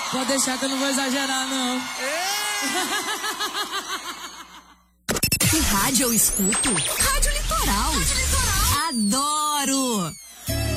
Pode deixar que eu não vou exagerar, não. Que rádio eu escuto? Rádio Litoral. Adoro!